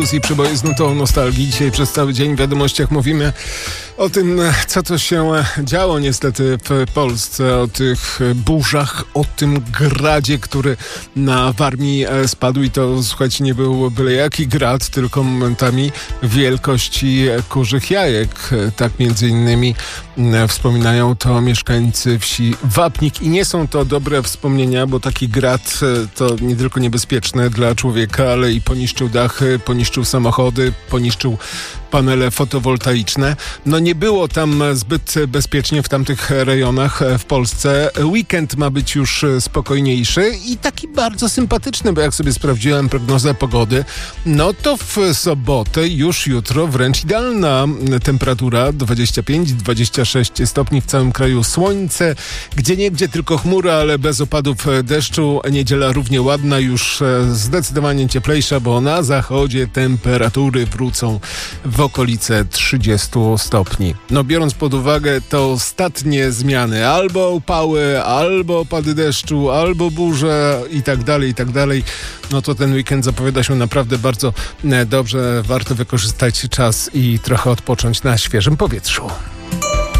I przybojeznutą nostalgii. Dzisiaj przez cały dzień w wiadomościach mówimy o tym, co to się działo niestety w Polsce, o tych burzach, o tym gradzie, który na Warmii spadł i to, słuchajcie, nie był byle jaki grad, tylko momentami wielkości kurzych jajek. Tak między innymi wspominają to mieszkańcy wsi Wapnik i nie są to dobre wspomnienia, bo taki grad to nie tylko niebezpieczne dla człowieka, ale i poniszczył dachy, poniszczył samochody, poniszczył panele fotowoltaiczne. No nie było tam zbyt bezpiecznie w tamtych rejonach w Polsce. Weekend ma być już spokojniejszy i taki bardzo sympatyczny, bo jak sobie sprawdziłem prognozę pogody, no to w sobotę, już jutro wręcz idealna temperatura, 25-26 stopni w całym kraju. Słońce, gdzieniegdzie tylko chmura, ale bez opadów deszczu. Niedziela równie ładna, już zdecydowanie cieplejsza, bo na zachodzie temperatury wrócą w okolice 30 stopni. No biorąc pod uwagę te ostatnie zmiany, albo upały, albo opady deszczu, albo burze i tak dalej, no to ten weekend zapowiada się naprawdę bardzo dobrze. Warto wykorzystać czas i trochę odpocząć na świeżym powietrzu.